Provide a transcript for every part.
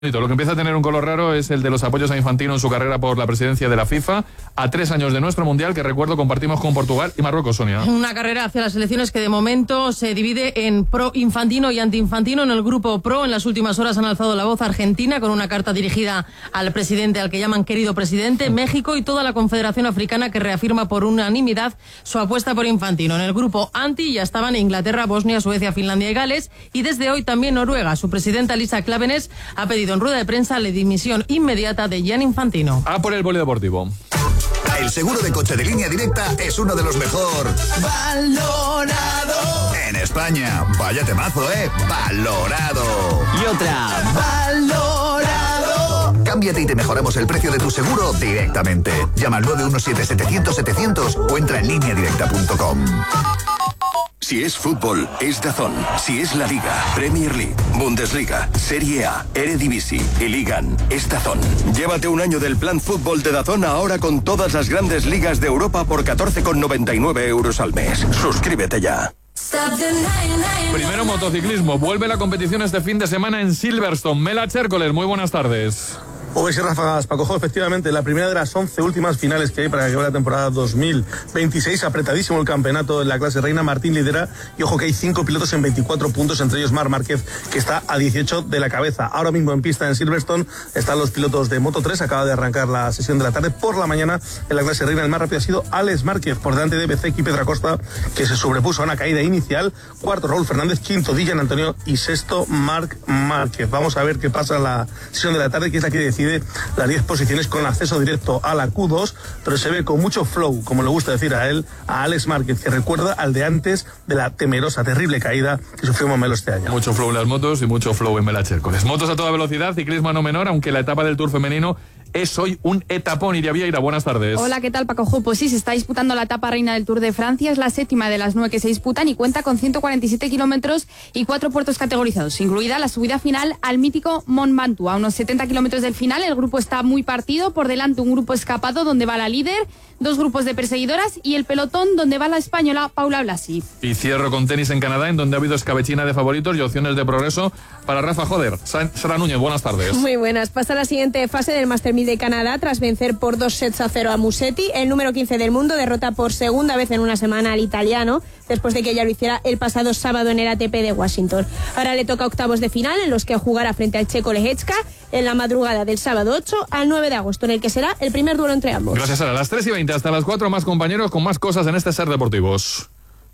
Lo que empieza a tener un color raro es el de los apoyos a Infantino en su carrera por la presidencia de la FIFA, a 3 años de nuestro Mundial, que recuerdo compartimos con Portugal y Marruecos, Sonia. Una carrera hacia las elecciones que de momento se divide en pro-Infantino y anti-Infantino. En el grupo pro, en las últimas horas han alzado la voz Argentina con una carta dirigida al presidente, al que llaman querido presidente, México y toda la Confederación Africana, que reafirma por unanimidad su apuesta por Infantino. En el grupo anti ya estaban Inglaterra, Bosnia, Suecia, Finlandia y Gales, y desde hoy también Noruega. Su presidenta Lisa Klaveness ha pedido en rueda de prensa la dimisión inmediata de Gianni Infantino. A por el polideportivo. El seguro de coche de Línea Directa es uno de los mejor valorado en España. Vaya temazo, valorado. Y otra, valorado. Cámbiate y te mejoramos el precio de tu seguro directamente. Llama al 917-700-700 o entra en lineadirecta.com. Si es fútbol, es DAZN. Si es la Liga, Premier League, Bundesliga, Serie A, Eredivisie y Ligan, es DAZN. Llévate un año del plan fútbol de DAZN ahora con todas las grandes ligas de Europa por 14,99 € al mes. Suscríbete ya. Primero motociclismo. Vuelve la competición este fin de semana en Silverstone. Mela Chércoles, muy buenas tardes. Hoy sí, ráfagas, Paco, efectivamente, la primera de las 11 últimas finales que hay para que acabe la temporada 2026. Apretadísimo el campeonato en la clase reina. Martín lidera y ojo que hay 5 pilotos en 24 puntos, entre ellos Marc Márquez, que está a 18 de la cabeza. Ahora mismo en pista en Silverstone están los pilotos de Moto3. Acaba de arrancar la sesión de la tarde. Por la mañana en la clase reina el más rápido ha sido Alex Márquez, por delante de BC y Pedro Acosta, que se sobrepuso a una caída inicial. Cuarto Raúl Fernández, quinto Dillan Antonio y sexto Marc Márquez. Vamos a ver qué pasa en la sesión de la tarde, que es la que decide las 10 posiciones con acceso directo a la Q2, pero se ve con mucho flow, como le gusta decir a él, a Alex Márquez, que recuerda al de antes de la temerosa, terrible caída que sufrió Momelo este año. Mucho flow en las motos y mucho flow en Mela Chércoles. Motos a toda velocidad, ciclismo a no menor, aunque la etapa del Tour femenino es hoy un etapón. Iria Vieira, buenas tardes. Hola, ¿qué tal, Paco? Pues sí, se está disputando la etapa reina del Tour de Francia. Es la 7ª de las 9 que se disputan y cuenta con 147 kilómetros y 4 puertos categorizados, incluida la subida final al mítico Mont Ventoux. A unos 70 kilómetros del final, el grupo está muy partido. Por delante, un grupo escapado donde va la líder, 2 grupos de perseguidoras y el pelotón donde va la española Paula Blasi. Y cierro con tenis en Canadá, en donde ha habido escabechina de favoritos y opciones de progreso para Rafa Joder. Sara Núñez, buenas tardes. Muy buenas. Pasa la siguiente fase del Master 1000 de Canadá tras vencer por 2-0 a Musetti. El número 15 del mundo derrota por segunda vez en una semana al italiano, después de que ya lo hiciera el pasado sábado en el ATP de Washington. Ahora le toca octavos de final, en los que jugará frente al checo Lehecka en la madrugada del sábado 8 al 9 de agosto, en el que será el primer duelo entre ambos. Gracias, Sara. A las 3:20 hasta las 4, más compañeros con más cosas en este Ser Deportivos.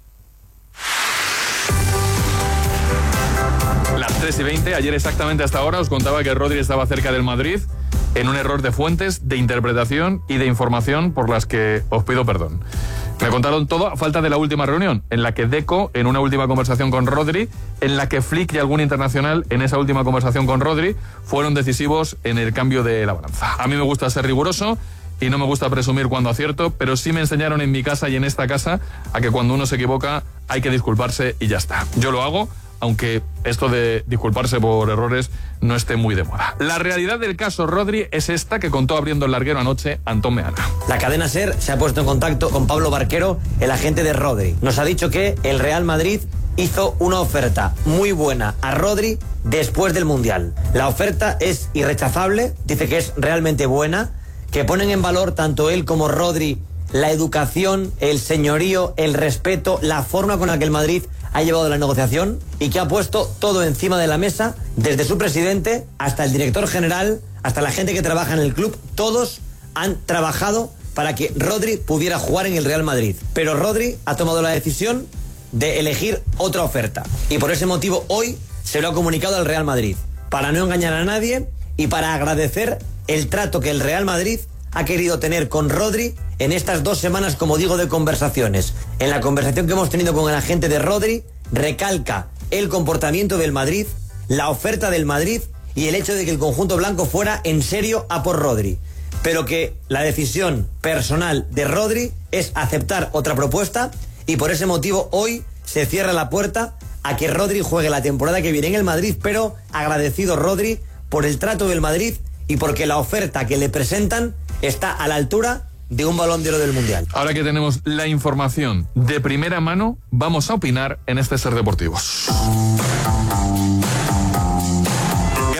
Las 3:20, ayer exactamente hasta ahora os contaba que Rodri estaba cerca del Madrid en un error de fuentes, de interpretación y de información por las que os pido perdón. Me contaron todo a falta de la última reunión, en la que Deco, en una última conversación con Rodri, en la que Flick y algún internacional en esa última conversación con Rodri fueron decisivos en el cambio de la balanza. A mí me gusta ser riguroso y no me gusta presumir cuando acierto, pero sí me enseñaron en mi casa y en esta casa a que cuando uno se equivoca hay que disculparse y ya está. Yo lo hago, aunque esto de disculparse por errores no esté muy de moda. La realidad del caso Rodri es esta que contó abriendo el larguero anoche Antón Meana. La cadena SER se ha puesto en contacto con Pablo Barquero, el agente de Rodri. Nos ha dicho que el Real Madrid hizo una oferta muy buena a Rodri después del Mundial. La oferta es irrechazable, dice que es realmente buena, que ponen en valor tanto él como Rodri la educación, el señorío, el respeto, la forma con la que el Madrid ha llevado la negociación y que ha puesto todo encima de la mesa, desde su presidente hasta el director general, hasta la gente que trabaja en el club. Todos han trabajado para que Rodri pudiera jugar en el Real Madrid. Pero Rodri ha tomado la decisión de elegir otra oferta y por ese motivo hoy se lo ha comunicado al Real Madrid, para no engañar a nadie y para agradecer el trato que el Real Madrid ha querido tener con Rodri en estas 2 semanas, como digo, de conversaciones. En la conversación que hemos tenido con el agente de Rodri, recalca el comportamiento del Madrid, la oferta del Madrid y el hecho de que el conjunto blanco fuera en serio a por Rodri. Pero que la decisión personal de Rodri es aceptar otra propuesta y por ese motivo hoy se cierra la puerta a que Rodri juegue la temporada que viene en el Madrid, pero agradecido Rodri por el trato del Madrid y porque la oferta que le presentan está a la altura de un Balón de Oro del Mundial. Ahora que tenemos la información de primera mano, vamos a opinar en este Ser Deportivos.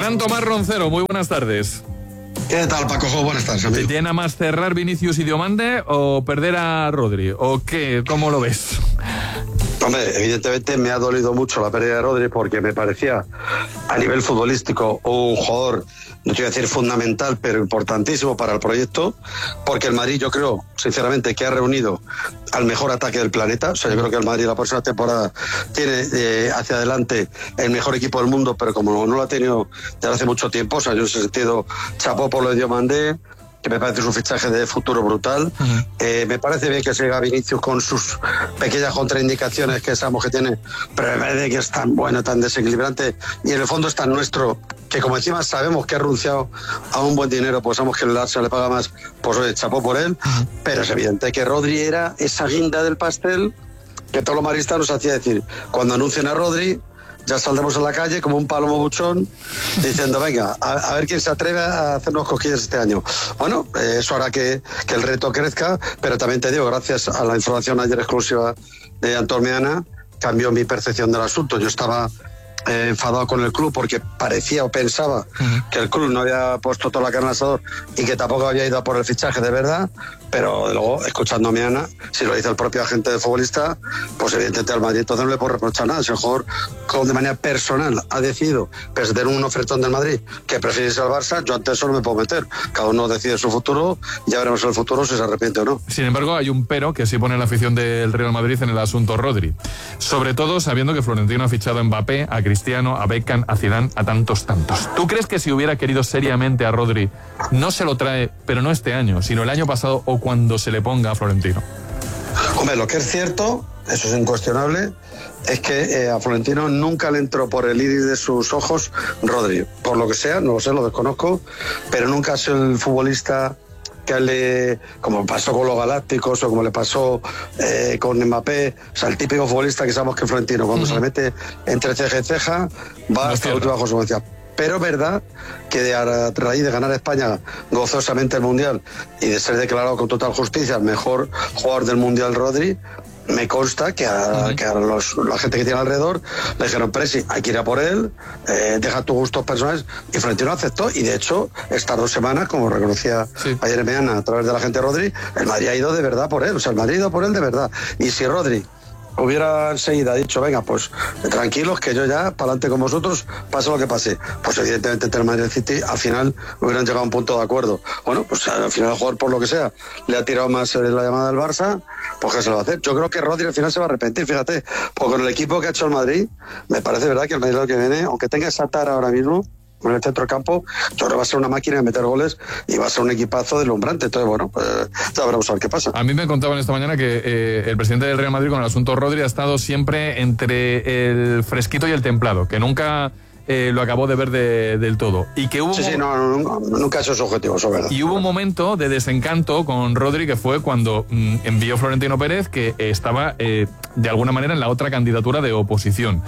Fran Tomás Roncero, muy buenas tardes. ¿Qué tal, Paco? Buenas tardes, amigo. ¿Te llena más cerrar Vinicius y Diomande o perder a Rodri? ¿O qué? ¿Cómo lo ves? Hombre, evidentemente me ha dolido mucho la pérdida de Rodri porque me parecía a nivel futbolístico un jugador, no te voy a decir fundamental, pero importantísimo para el proyecto, porque el Madrid, yo creo, sinceramente, que ha reunido al mejor ataque del planeta. O sea, yo creo que el Madrid la próxima temporada tiene hacia adelante el mejor equipo del mundo, pero como no lo ha tenido desde hace mucho tiempo, o sea, yo en ese sentido chapó por lo de Diomandé, que me parece un fichaje de futuro brutal. Me parece bien que siga Vinicius con sus pequeñas contraindicaciones que sabemos que tiene, pero me parece que es tan bueno, tan desequilibrante, y en el fondo es tan nuestro, que como encima sabemos que ha renunciado a un buen dinero, pues sabemos que el Barça le paga más, pues oye, chapó por él. Pero es evidente que Rodri era esa guinda del pastel que todos los madridistas nos hacía decir, cuando anuncien a Rodri, ya saldremos a la calle como un palomo buchón diciendo, venga, a ver quién se atreve a hacernos cosquillas este año. Bueno, eso hará que el reto crezca, pero también te digo, gracias a la información ayer exclusiva de Antón Meana, cambió mi percepción del asunto. Yo estaba enfadado con el club porque parecía o pensaba que el club no había puesto toda la carne al asador y que tampoco había ido a por el fichaje de verdad, pero luego, escuchando a Meana, si lo dice el propio agente de futbolista, pues evidentemente al Madrid entonces no le puedo reprochar nada. Si el jugador de manera personal ha decidido presentar un ofertón del Madrid que prefiere irse al Barça, yo ante eso no me puedo meter. Cada uno decide su futuro, ya veremos en el futuro si se arrepiente o no. Sin embargo, hay un pero que sí pone la afición del Real Madrid en el asunto Rodri. Sobre todo sabiendo que Florentino ha fichado a Mbappé, a Cristiano, a Beckham, a Zidane, a tantos. ¿Tú crees que si hubiera querido seriamente a Rodri, no se lo trae, pero no este año, sino el año pasado o cuando se le ponga a Florentino? Hombre, lo que es cierto, eso es incuestionable, es que a Florentino nunca le entró por el iris de sus ojos Rodri. Por lo que sea, no lo sé, lo desconozco, pero nunca ha sido el futbolista que como pasó con los Galácticos o como le pasó con Mbappé, o sea, el típico futbolista que sabemos que Florentino, cuando se le mete entre ceja y ceja, va hasta la última consecuencia. Pero es verdad que a raíz de ganar España gozosamente el Mundial y de ser declarado con total justicia el mejor jugador del Mundial Rodri, me consta que a la gente que tiene alrededor le dijeron, Presi, hay que ir a por él, deja tus gustos personales, y Florentino aceptó, y de hecho estas 2 semanas, como reconocía ayer Meana a través de la gente de Rodri, el Madrid ha ido de verdad por él, o sea, el Madrid ha ido por él de verdad. Y si Rodri hubiera enseguida dicho, venga, pues tranquilos, que yo ya, para adelante con vosotros, pase lo que pase, pues evidentemente entre el Madrid y el City al final hubieran llegado a un punto de acuerdo. Bueno, pues al final el jugador, por lo que sea, le ha tirado más la llamada del Barça, pues ¿qué se lo va a hacer? Yo creo que Rodri al final se va a arrepentir, fíjate, porque con el equipo que ha hecho el Madrid, me parece verdad que el Madrid lo que viene, aunque tenga esa tara ahora mismo en el centro del campo, yo creo que va a ser una máquina de meter goles y va a ser un equipazo deslumbrante. Entonces, bueno, ya veremos a ver qué pasa. A mí me contaban esta mañana que el presidente del Real Madrid con el asunto Rodri ha estado siempre entre el fresquito y el templado, que nunca lo acabó de ver del todo. Y que hubo nunca ha sido su objetivo, eso es verdad. Y hubo un momento de desencanto con Rodri que fue cuando envió Florentino Pérez, que estaba de alguna manera en la otra candidatura de oposición.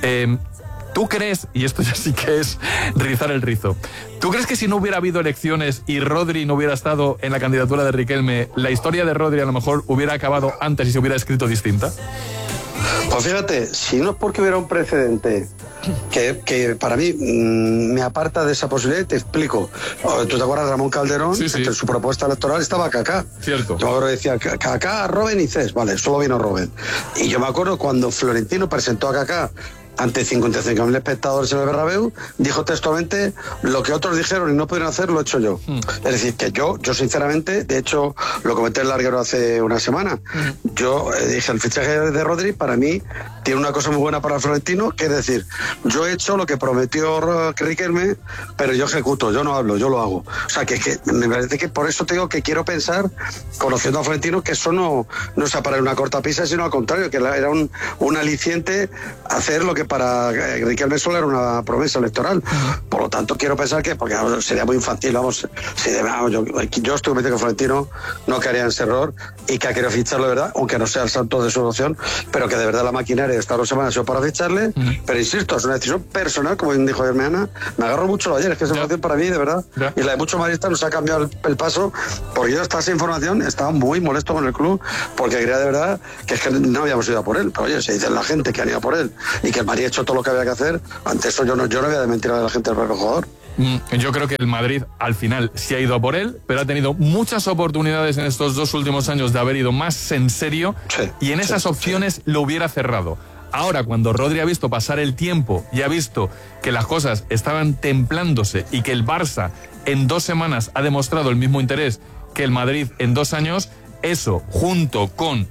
¿Tú crees, y esto ya sí que es rizar el rizo, ¿tú crees que si no hubiera habido elecciones y Rodri no hubiera estado en la candidatura de Riquelme, la historia de Rodri a lo mejor hubiera acabado antes y se hubiera escrito distinta? Pues fíjate, si no es porque hubiera un precedente que para mí me aparta de esa posibilidad, te explico. ¿Tú te acuerdas de Ramón Calderón? Sí. Entre su propuesta electoral estaba Kaká. Cierto. Yo me acuerdo que decía Kaká, Robben y Cés. Vale, solo vino Robben. Y yo me acuerdo cuando Florentino presentó a Kaká ante 55.000 espectadores en el Bernabéu, dijo textualmente, lo que otros dijeron y no pudieron hacer, lo he hecho yo. Es decir, que yo sinceramente, de hecho, lo comenté en Larguero hace una semana, yo dije, el fichaje de Rodri, para mí, tiene una cosa muy buena para Florentino, que es decir, yo he hecho lo que prometió Riquelme, pero yo ejecuto, yo no hablo, yo lo hago. O sea, que me parece que por eso te digo que quiero pensar, conociendo a Florentino, que eso no es para una cortapisa, sino al contrario, que era un aliciente hacer lo que para Riquelme solo era una promesa electoral. Por lo tanto, quiero pensar que, porque sería muy infantil, vamos, yo estoy convencido que Florentino no caería en ese error y que ha querido ficharlo de verdad, aunque no sea el santo de su opción, pero que de verdad la maquinaria de estas 2 semanas ha sido para ficharle, pero insisto, es una decisión personal, como dijo Hermeana, me agarro mucho ayer, es que esa información para mí, de verdad, y la de muchos madridistas nos ha cambiado el paso, porque yo hasta esa información estaba muy molesto con el club, porque creía de verdad que es que no habíamos ido a por él, pero oye, se dice la gente que han ido a por él, y que el Madrid Madrid ha hecho todo lo que había que hacer. Ante eso yo no voy a mentir a la gente del propio jugador. Yo creo que el Madrid al final sí ha ido a por él, pero ha tenido muchas oportunidades en estos 2 últimos años de haber ido más en serio, y en esas opciones lo hubiera cerrado. Ahora, cuando Rodri ha visto pasar el tiempo y ha visto que las cosas estaban templándose y que el Barça en 2 semanas ha demostrado el mismo interés que el Madrid en 2 años, eso junto con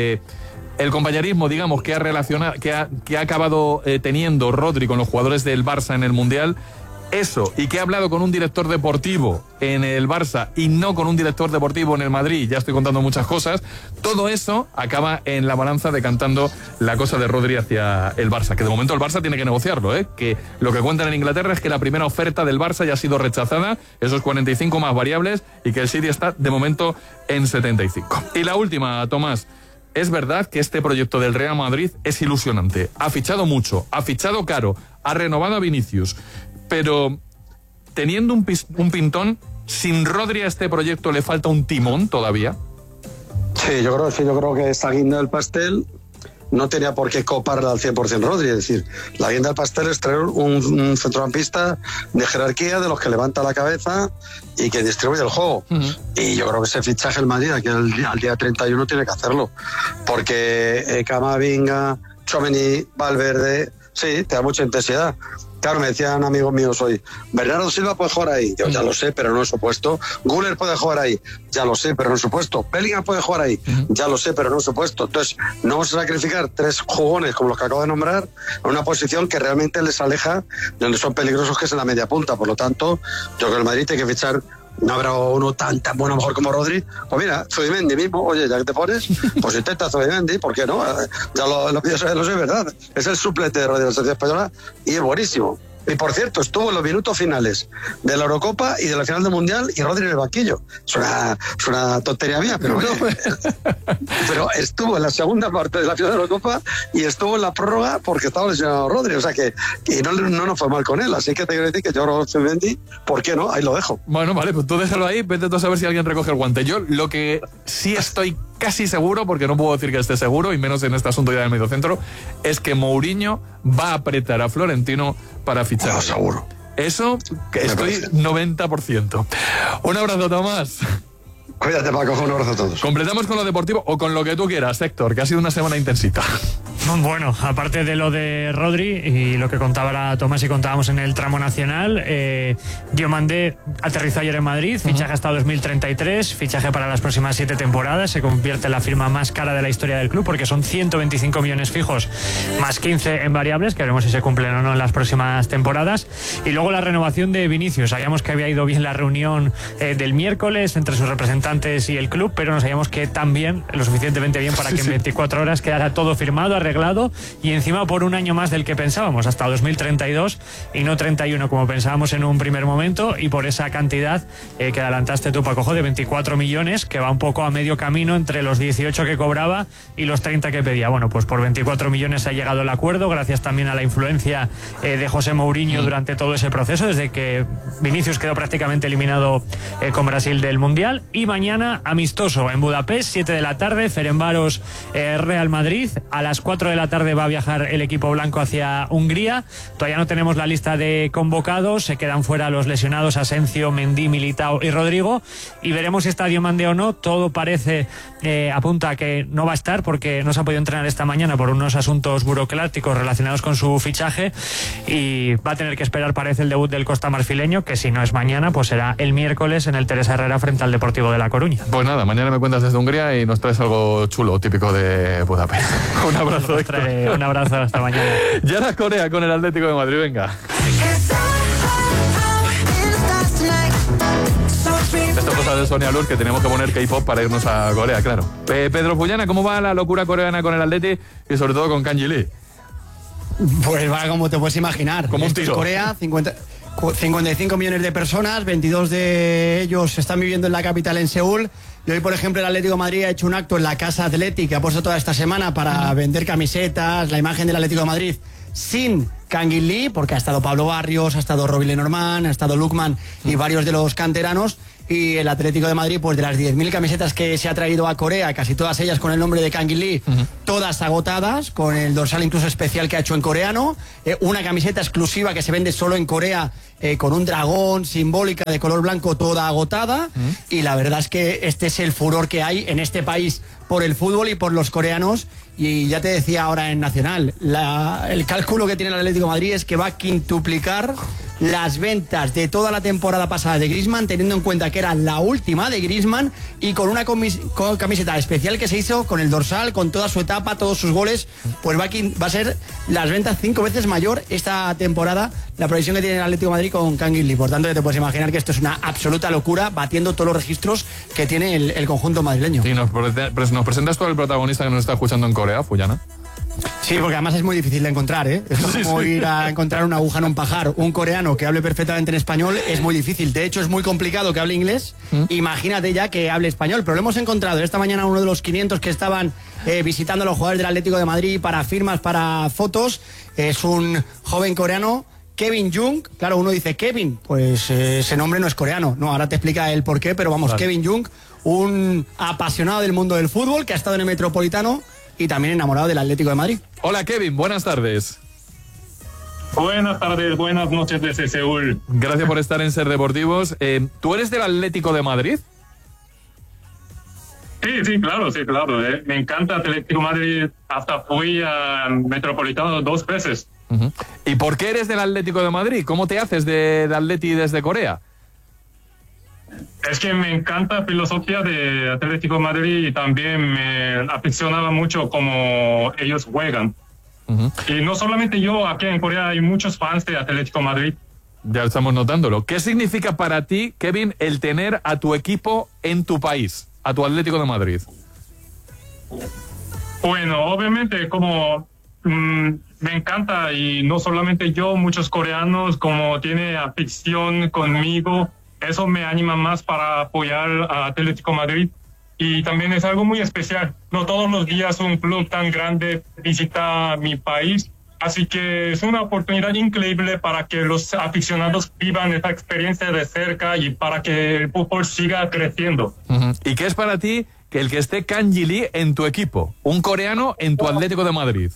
el compañerismo, digamos, que ha acabado teniendo Rodri con los jugadores del Barça en el Mundial, eso, y que ha hablado con un director deportivo en el Barça y no con un director deportivo en el Madrid, ya estoy contando muchas cosas, todo eso acaba en la balanza decantando la cosa de Rodri hacia el Barça, que de momento el Barça tiene que negociarlo, que lo que cuentan en Inglaterra es que la primera oferta del Barça ya ha sido rechazada, esos 45 más variables, y que el City está de momento en 75. Y la última, Tomás. Es verdad que este proyecto del Real Madrid es ilusionante. Ha fichado mucho, ha fichado caro, ha renovado a Vinicius, pero teniendo un pintón, ¿sin Rodri a este proyecto le falta un timón todavía? Sí, yo creo que esta guinda del pastel no tenía por qué coparla al 100% Rodri. Es decir, la guinda del pastel es traer un centrocampista de jerarquía, de los que levanta la cabeza y que distribuye el juego. Y yo creo que ese fichaje el Madrid aquí al día 31 tiene que hacerlo, porque Camavinga, Tchouaméni, Valverde, sí, te da mucha intensidad. Claro, me decían amigos míos hoy, Bernardo Silva puede jugar ahí. Yo ya lo sé, pero no en su puesto. Güler puede jugar ahí. Ya lo sé, pero no en su puesto. Bellingham puede jugar ahí. Ya lo sé, pero no en su puesto. Entonces, no vamos a sacrificar 3 jugones como los que acabo de nombrar en una posición que realmente les aleja de donde son peligrosos, que es en la media punta. Por lo tanto, yo creo que el Madrid tiene que fichar. No habrá uno tan bueno, mejor como Rodri. Pues mira, Zubimendi mismo, oye, ya que te pones, pues intenta Zubimendi, ¿por qué no? Ya lo sé, ¿verdad? Es el suplente de Rodri de la selección española y es buenísimo. Y por cierto, estuvo en los minutos finales de la Eurocopa y de la final del Mundial y Rodri en el banquillo. Es una tontería mía, pero bueno, pero estuvo en la segunda parte de la final de la Eurocopa y estuvo en la prórroga porque estaba lesionado Rodri. O sea que y no nos fue mal con él. Así que te quiero decir que yo creo que Mendy, ¿por qué no? Ahí lo dejo. Bueno, vale, pues tú déjalo ahí, vete tú a saber si alguien recoge el guante. Yo lo que sí estoy casi seguro, porque no puedo decir que esté seguro, y menos en este asunto ya del mediocentro, es que Mourinho va a apretar a Florentino para fichar. Seguro. Eso, que estoy 90%. Un abrazo, Tomás. Cuídate, Paco, un abrazo a todos. Completamos con lo deportivo o con lo que tú quieras, Héctor, que ha sido una semana intensita. Bueno, aparte de lo de Rodri y lo que contaba Tomás y contábamos en el tramo nacional, Diomandé aterrizó ayer en Madrid, fichaje hasta 2033, fichaje para las próximas 7 temporadas, se convierte en la firma más cara de la historia del club porque son 125 millones fijos más 15 en variables, que veremos si se cumplen o no en las próximas temporadas. Y luego la renovación de Vinicius. Sabíamos que había ido bien la reunión del miércoles entre sus representantes y el club, pero no sabíamos que tan bien, lo suficientemente bien para que en 24 horas quedara todo firmado, arreglado, y encima por un año más del que pensábamos, hasta 2032 y no 31 como pensábamos en un primer momento, y por esa cantidad que adelantaste tú, Paco, de 24 millones, que va un poco a medio camino entre los 18 que cobraba y los 30 que pedía. Bueno, pues por 24 millones ha llegado el acuerdo, gracias también a la influencia de José Mourinho durante todo ese proceso, desde que Vinicius quedó prácticamente eliminado con Brasil del Mundial. Y mañana amistoso en Budapest, 7 de la tarde, Ferencváros Real Madrid. A las 4 de la tarde va a viajar el equipo blanco hacia Hungría. Todavía no tenemos la lista de convocados, se quedan fuera los lesionados Asensio, Mendy, Militao y Rodrigo, y veremos si está Diomandé o no. Todo parece apunta a que no va a estar porque no se ha podido entrenar esta mañana por unos asuntos burocráticos relacionados con su fichaje, y va a tener que esperar, parece, el debut del costamarfileño, que si no es mañana pues será el miércoles en el Teresa Herrera frente al Deportivo de La Coruña. Pues nada, mañana me cuentas desde Hungría y nos traes algo chulo, típico de Budapest. Un abrazo. Un abrazo, hasta mañana. Ya la Corea con el Atlético de Madrid, venga. Esto es cosa de Sonia Luz, que tenemos que poner K-pop para irnos a Corea, claro. Pedro Fullana, ¿cómo va la locura coreana con el Atleti y sobre todo con Kang Lee? Pues va como te puedes imaginar. Como un tiro. Corea, 55 millones de personas, 22 de ellos están viviendo en la capital, en Seúl. Y hoy, por ejemplo, el Atlético de Madrid ha hecho un acto en la Casa Athletic, que ha puesto toda esta semana para vender camisetas, la imagen del Atlético de Madrid sin Kang Lee, porque ha estado Pablo Barrios, ha estado Robbie Lenormand, ha estado Lukman y varios de los canteranos. y el Atlético de Madrid, pues de las 10.000 camisetas que se ha traído a Corea, casi todas ellas con el nombre de Kang In Lee, todas agotadas, con el dorsal incluso especial que ha hecho en coreano, una camiseta exclusiva que se vende solo en Corea, con un dragón simbólica de color blanco, toda agotada, y la verdad es que este es el furor que hay en este país por el fútbol y por los coreanos. Y ya te decía ahora en Nacional, el cálculo que tiene el Atlético de Madrid es que va a quintuplicar las ventas de toda la temporada pasada de Griezmann, teniendo en cuenta que era la última de Griezmann, y con una camiseta especial que se hizo con el dorsal, con toda su etapa, todos sus goles, pues va a ser las ventas 5 veces mayor esta temporada, la previsión que tiene el Atlético de Madrid con Kang In Lee. Por tanto, ya te puedes imaginar que esto es una absoluta locura, batiendo todos los registros que tiene el conjunto madrileño. Sí, nos presentas tú al protagonista que nos está escuchando en Corea, Fuyana. Sí, porque además es muy difícil de encontrar, ¿eh? Es como ir a encontrar una aguja en un pajar. Un coreano que hable perfectamente en español es muy difícil. De hecho, es muy complicado que hable inglés. Imagínate ya que hable español. Pero lo hemos encontrado. Esta mañana uno de los 500 que estaban visitando a los jugadores del Atlético de Madrid para firmas, para fotos, es un joven coreano, Kevin Jung. Claro, uno dice Kevin, pues ese nombre no es coreano. No, ahora te explica el por qué, pero vamos, vale. Kevin Jung, un apasionado del mundo del fútbol que ha estado en el Metropolitano y también enamorado del Atlético de Madrid. Hola Kevin, buenas tardes. Buenas tardes, buenas noches desde Seúl. Gracias por estar en Ser Deportivos. ¿Tú eres del Atlético de Madrid? Sí, claro. Me encanta Atlético de Madrid. Hasta fui a Metropolitano 2 veces. ¿Y por qué eres del Atlético de Madrid? ¿Cómo te haces de Atleti desde Corea? Es que me encanta la filosofía de Atlético de Madrid y también me aficionaba mucho como ellos juegan. Y no solamente yo, aquí en Corea hay muchos fans de Atlético de Madrid. Ya estamos notándolo. ¿Qué significa para ti, Kevin, el tener a tu equipo en tu país, a tu Atlético de Madrid? Bueno, obviamente como me encanta, y no solamente yo, muchos coreanos como tienen afición conmigo. Eso me anima más para apoyar a Atlético de Madrid, y también es algo muy especial. No todos los días un club tan grande visita mi país, así que es una oportunidad increíble para que los aficionados vivan esta experiencia de cerca y para que el fútbol siga creciendo. ¿Y qué es para ti que el que esté Kang In Lee en tu equipo, un coreano en tu Atlético de Madrid?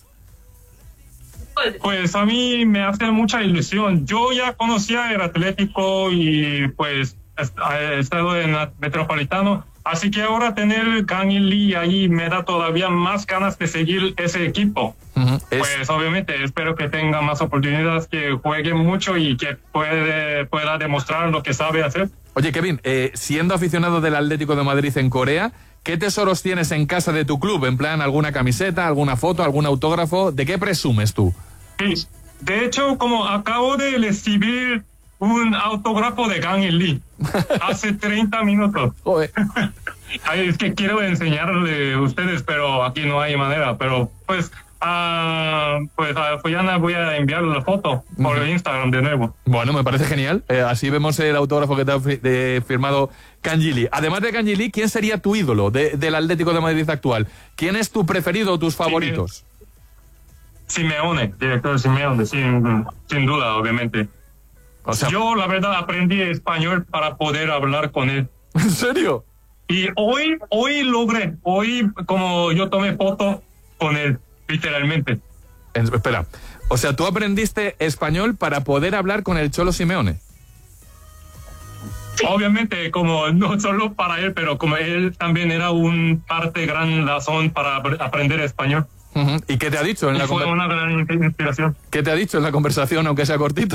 Pues a mí me hace mucha ilusión. Yo ya conocía el Atlético y pues he estado en el Metropolitano, así que ahora tener Kang In Lee ahí me da todavía más ganas de seguir ese equipo. Pues obviamente espero que tenga más oportunidades, que juegue mucho y que pueda demostrar lo que sabe hacer. Oye Kevin, siendo aficionado del Atlético de Madrid en Corea, ¿qué tesoros tienes en casa de tu club? En plan, ¿alguna camiseta, alguna foto, algún autógrafo? ¿De qué presumes tú? Sí, de hecho, como acabo de recibir un autógrafo de Kang In Lee hace 30 minutos. Ay, es que quiero enseñarle a ustedes, pero aquí no hay manera. Pero pues a Fuyana voy a enviar la foto por Instagram de nuevo. Bueno, me parece genial. Así vemos el autógrafo que te ha firmado Kang In Lee. Además de Kang In Lee, ¿quién sería tu ídolo del Atlético de Madrid actual? ¿Quién es tu preferido o tus favoritos? Simeone, director Simeone, sin duda, obviamente. O sea, yo, la verdad, aprendí español para poder hablar con él. ¿En serio? Y hoy logré, como yo tomé foto con él, literalmente. Espera, o sea, tú aprendiste español para poder hablar con el Cholo Simeone. Obviamente, como no solo para él, pero como él también era gran razón para aprender español. ¿Y qué te ha dicho en la conversación? Fue una gran inspiración. ¿Qué te ha dicho en la conversación, aunque sea cortito?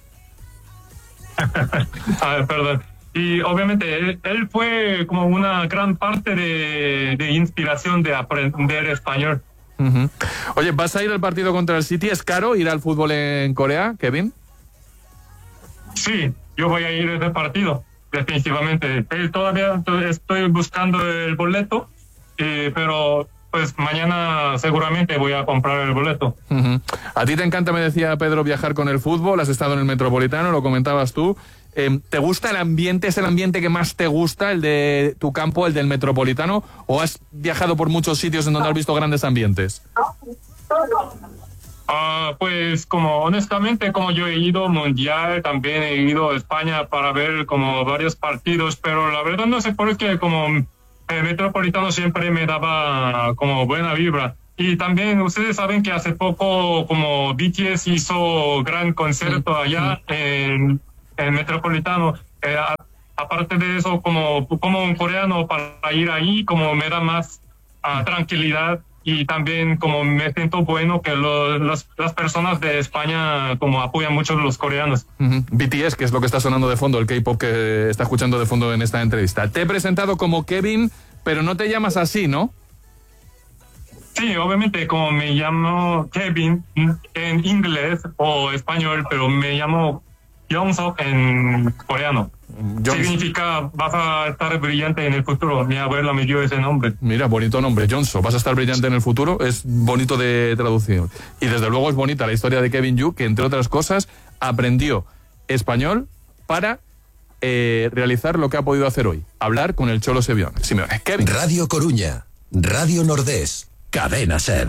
Perdón. Y obviamente él fue como una gran parte de inspiración de aprender español. Oye, ¿vas a ir al partido contra el City? ¿Es caro ir al fútbol en Corea, Kevin? Sí, yo voy a ir a ese partido, definitivamente. Todavía estoy buscando el boleto, pero pues mañana seguramente voy a comprar el boleto. A ti te encanta, me decía Pedro, viajar con el fútbol. Has estado en el Metropolitano, lo comentabas tú. ¿Te gusta el ambiente? ¿Es el ambiente que más te gusta, el de tu campo, el del Metropolitano? ¿O has viajado por muchos sitios en donde has visto grandes ambientes? Pues como honestamente, como yo he ido mundial, también he ido a España para ver como varios partidos, pero la verdad no sé por qué como el Metropolitano siempre me daba como buena vibra. Y también ustedes saben que hace poco como BTS hizo gran concierto allá en el Metropolitano. Aparte de eso, como un coreano, para ir ahí como me da más tranquilidad. Y también como me siento bueno que las personas de España como apoyan mucho a los coreanos. BTS, que es lo que está sonando de fondo, el K-pop que está escuchando de fondo en esta entrevista. Te he presentado como Kevin, pero no te llamas así, ¿no? Sí, obviamente como me llamo Kevin en inglés o español, pero me llamo Yongsuk en coreano. Significa vas a estar brillante en el futuro. Mi abuela me dio ese nombre. Mira, bonito nombre, Johnson. Vas a estar brillante en el futuro. Es bonito de traducción. Y desde luego es bonita la historia de Kevin Yu, que entre otras cosas aprendió español para realizar lo que ha podido hacer hoy. Hablar con el Cholo Simeone. Kevin. Radio Coruña, Radio Nordés, Cadena Ser.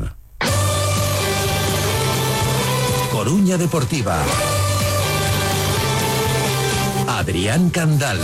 Coruña Deportiva. Adrián Candal.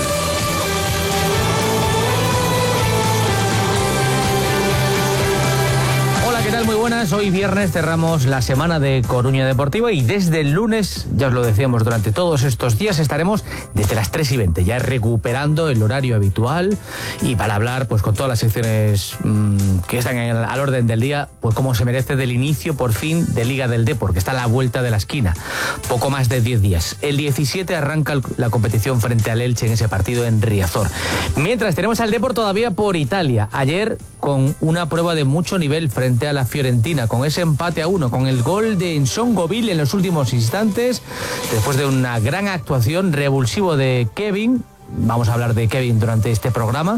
¿Qué tal? Muy buenas. Hoy viernes cerramos la semana de Coruña Deportiva y desde el lunes, ya os lo decíamos, durante todos estos días estaremos desde las 3:20, ya recuperando el horario habitual y para hablar pues con todas las secciones que están al orden del día, pues como se merece, del inicio por fin de Liga del Depor, que está a la vuelta de la esquina. Poco más de 10 días. El 17 arranca la competición frente al Elche en ese partido en Riazor. Mientras tenemos al Depor todavía por Italia. Ayer con una prueba de mucho nivel frente a la Fiorentina, con ese empate a 1, con el gol de Nsongoville en los últimos instantes, después de una gran actuación, revulsivo de Kevin. Vamos a hablar de Kevin durante este programa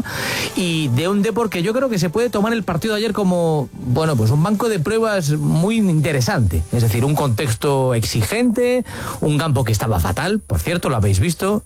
y de un Depor que yo creo que se puede tomar el partido de ayer como, bueno, pues un banco de pruebas muy interesante. Es decir, un contexto exigente, un campo que estaba fatal, por cierto, lo habéis visto,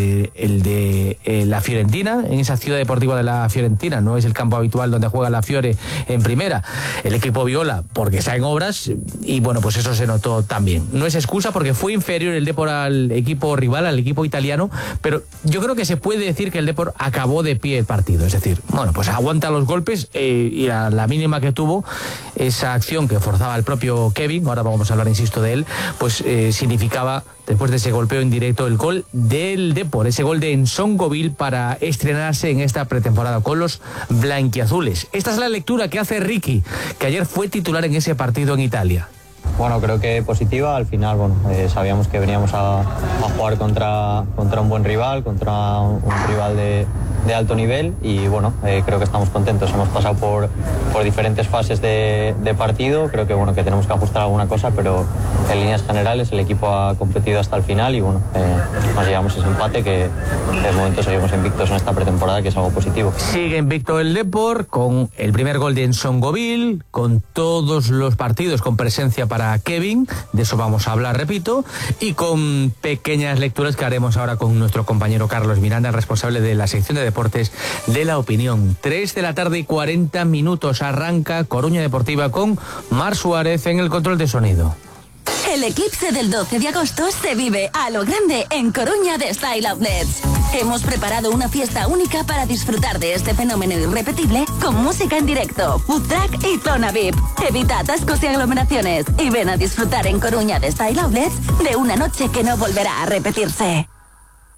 el de la Fiorentina, en esa ciudad deportiva de la Fiorentina, no es el campo habitual donde juega la Fiore en primera. El equipo viola porque está en obras y, bueno, pues eso se notó también. No es excusa porque fue inferior el Depor al equipo rival, al equipo italiano, pero yo creo que se puede decir que el Depor acabó de pie el partido, es decir, bueno, pues aguanta los golpes y a la mínima que tuvo esa acción que forzaba el propio Kevin, ahora vamos a hablar, insisto, de él, pues significaba, después de ese golpeo indirecto, el gol del Depor, ese gol de Nsongoville para estrenarse en esta pretemporada con los blanquiazules. Esta es la lectura que hace Ricky, que ayer fue titular en ese partido en Italia. Bueno, creo que positiva. Al final, bueno, sabíamos que veníamos a jugar contra un buen rival, contra un rival de alto nivel y, bueno, creo que estamos contentos. Hemos pasado por diferentes fases de partido. Creo que, bueno, que tenemos que ajustar alguna cosa, pero en líneas generales el equipo ha competido hasta el final y, bueno, nos llevamos ese empate que de momento seguimos invictos en esta pretemporada, que es algo positivo. Sigue invicto el Depor con el primer gol de Nsongoville, con todos los partidos con presencia para Kevin, de eso vamos a hablar, repito, y con pequeñas lecturas que haremos ahora con nuestro compañero Carlos Miranda, responsable de la sección de deportes de La Opinión. 3:40 arranca Coruña Deportiva con Mar Suárez en el control de sonido. El eclipse del 12 de agosto se vive a lo grande en Coruña de Style Outlets. Hemos preparado una fiesta única para disfrutar de este fenómeno irrepetible con música en directo, food truck y zona VIP. Evita atascos y aglomeraciones y ven a disfrutar en Coruña de Style Outlets de una noche que no volverá a repetirse.